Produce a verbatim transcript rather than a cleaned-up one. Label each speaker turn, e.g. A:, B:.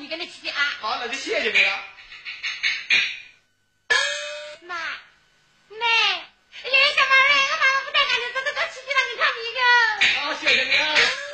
A: 给你去啊。
B: 好，那就谢谢你了。